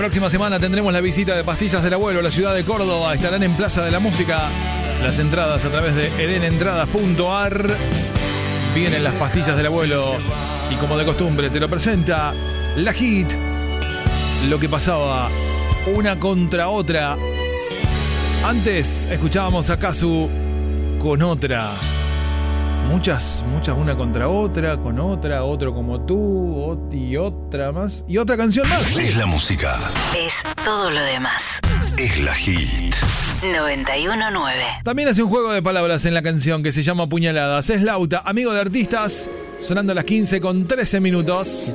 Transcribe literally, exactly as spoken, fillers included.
próxima semana tendremos la visita de Pastillas del Abuelo a la ciudad de Córdoba. Estarán en Plaza de la Música. Las entradas a través de eden entradas punto a r. Vienen las Pastillas del Abuelo y como de costumbre te lo presenta la hit. Lo que pasaba una contra otra. Antes escuchábamos a Kazu con otra. Muchas, muchas una contra otra, con otra, otro como tú, ot- y otra más, y otra canción más. Es la música. Es todo lo demás. Es la hit. noventa y uno nueve. También hace un juego de palabras en la canción que se llama Puñaladas. Es Lauta, amigo de artistas, sonando a las quince con trece minutos.